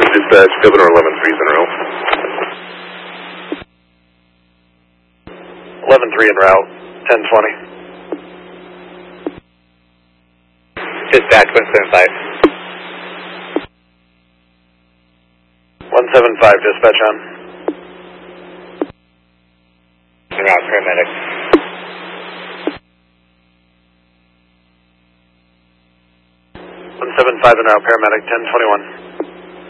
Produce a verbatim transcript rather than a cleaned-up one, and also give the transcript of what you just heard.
Dispatch, Governor eleven three is en route. eleven three en route, ten twenty. Dispatch, one seven five. one seven five, dispatch on. En route, paramedic. one seven five en route, paramedic, ten twenty-one.